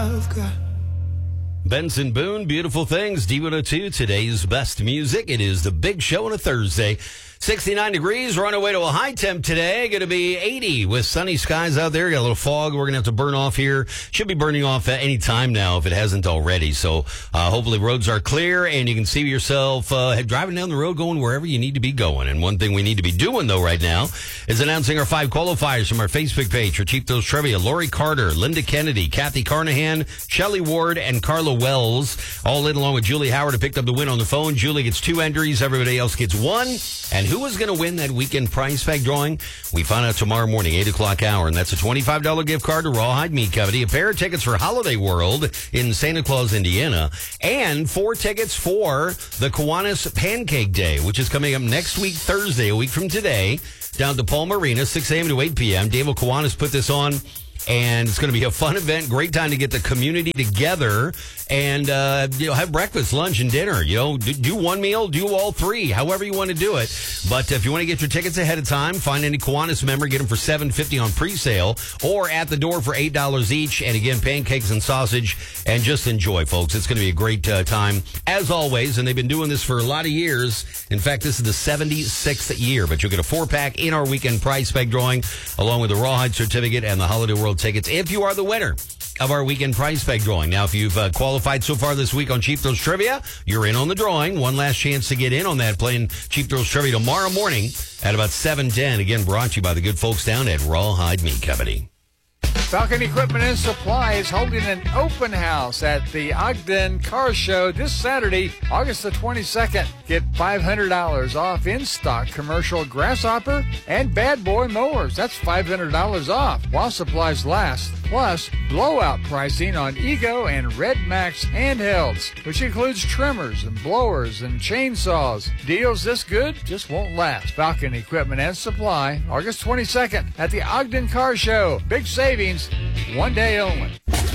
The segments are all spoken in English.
I've got. Benson Boone, Beautiful Things, D102, today's best music. It is the big show on a Thursday. 69 degrees. We're on our way to a high temp today. Going to be 80 with sunny skies out there. Got a little fog we're going to have to burn off here. Should be burning off at any time now if it hasn't already. So hopefully roads are clear and you can see yourself driving down the road going wherever you need to be going. And one thing we need to be doing, though, right now is announcing our 5 qualifiers from our Facebook page for Cheap Thrills Trivia. Lori Carter, Linda Kennedy, Kathy Carnahan, Shelley Ward, and Carla Wells. All in along with Julie Howard who picked up the win on the phone. Julie gets 2 entries. Everybody else gets 1. And who is going to win that weekend prize pack drawing? We find out tomorrow morning, 8 o'clock hour. And that's a $25 gift card to Rawhide Meat Company, a pair of tickets for Holiday World in Santa Claus, Indiana, and 4 tickets for the Kiwanis Pancake Day, which is coming up next week, Thursday, a week from today, down to Palm Arena, 6 a.m. to 8 p.m. David Kiwanis put this on. And it's going to be a fun event. Great time to get the community together and, have breakfast, lunch, and dinner. Do one meal, do all 3, however you want to do it. But if you want to get your tickets ahead of time, find any Kiwanis member, get them for $7.50 on pre-sale or at the door for $8 each. And again, pancakes and sausage, and just enjoy, folks. It's going to be a great time, as always. And they've been doing this for a lot of years. In fact, this is the 76th year. But you'll get a 4-pack in our weekend prize pack drawing, along with the Rawhide certificate and the Holiday World tickets if you are the winner of our weekend prize pack drawing. Now, if you've qualified so far this week on Cheap Thrills Trivia, you're in on the drawing. One last chance to get in on that, playing Cheap Thrills Trivia tomorrow morning at about 7:10. Again, brought to you by the good folks down at Rawhide Meat Company. Falcon Equipment and Supply is holding an open house at the Ogden Car Show this Saturday, August the 22nd. Get $500 off in-stock commercial Grasshopper and Bad Boy mowers. That's $500 off while supplies last. Plus, blowout pricing on Ego and Red Max handhelds, which includes trimmers and blowers and chainsaws. Deals this good just won't last. Falcon Equipment and Supply, August 22nd at the Ogden Car Show. Big savings, one day only.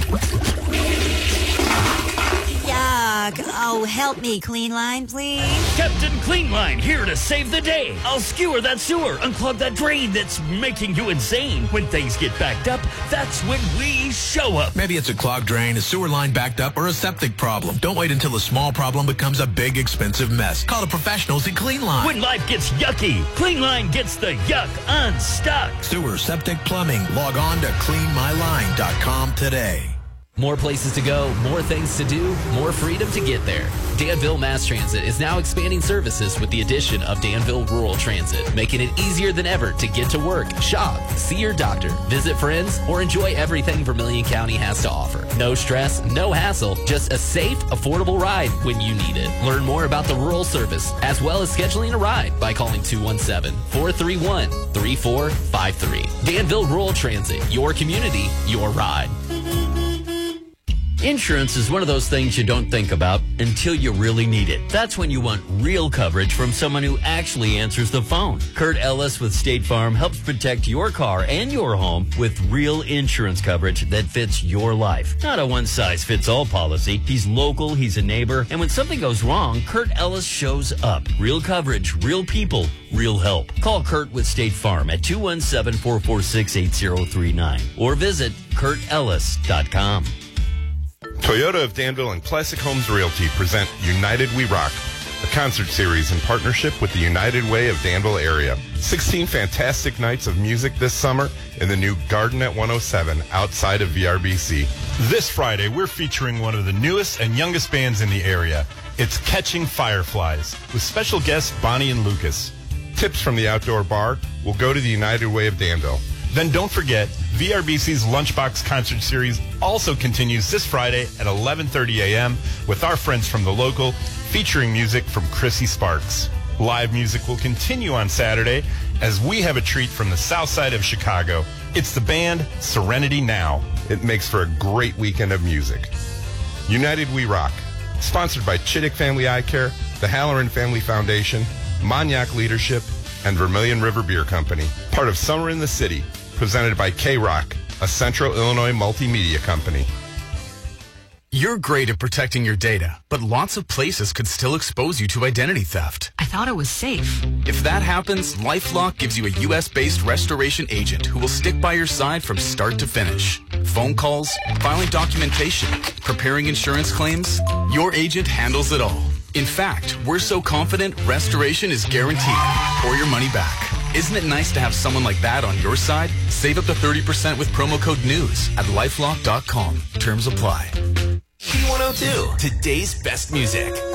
Yuck. Oh, help me, Clean Line, please. Captain Clean Line here to save the day. I'll skewer that sewer, unclog that drain that's making you insane. When things get backed up, that's when we show up. Maybe it's a clogged drain, a sewer line backed up, or a septic problem. Don't wait until a small problem becomes a big, expensive mess. Call the professionals at Clean Line. When life gets yucky, Clean Line gets the yuck unstuck. Sewer, septic, plumbing. Log on to cleanmyline.com today. More places to go, more things to do, more freedom to get there. Danville Mass Transit is now expanding services with the addition of Danville Rural Transit, making it easier than ever to get to work, shop, see your doctor, visit friends, or enjoy everything Vermilion County has to offer. No stress, no hassle, just a safe, affordable ride when you need it. Learn more about the rural service, as well as scheduling a ride by calling 217-431-3453. Danville Rural Transit, your community, your ride. Insurance is one of those things you don't think about until you really need it. That's when you want real coverage from someone who actually answers the phone. Kurt Ellis with State Farm helps protect your car and your home with real insurance coverage that fits your life. Not a one-size-fits-all policy. He's local, he's a neighbor, and when something goes wrong, Kurt Ellis shows up. Real coverage, real people, real help. Call Kurt with State Farm at 217-446-8039 or visit kurtellis.com. Toyota of Danville and Classic Homes Realty present United We Rock, a concert series in partnership with the United Way of Danville area. 16 fantastic nights of music this summer in the new Garden at 107 outside of VRBC. This Friday, we're featuring one of the newest and youngest bands in the area. It's Catching Fireflies, with special guests Bonnie and Lucas. Tips from the outdoor bar will go to the United Way of Danville. Then don't forget, VRBC's Lunchbox Concert Series also continues this Friday at 11:30 a.m. with our friends from the local, featuring music from Chrissy Sparks. Live music will continue on Saturday as we have a treat from the south side of Chicago. It's the band Serenity Now. It makes for a great weekend of music. United We Rock, sponsored by Chittick Family Eye Care, the Halloran Family Foundation, Monyac Leadership, and Vermilion River Beer Company. Part of Summer in the City, presented by K-Rock, a Central Illinois multimedia company. You're great at protecting your data, but lots of places could still expose you to identity theft. I thought it was safe. If that happens, LifeLock gives you a U.S.-based restoration agent who will stick by your side from start to finish. Phone calls, filing documentation, preparing insurance claims, your agent handles it all. In fact, we're so confident restoration is guaranteed or your money back. Isn't it nice to have someone like that on your side? Save up to 30% with promo code NEWS at LifeLock.com. Terms apply. B102, today's best music.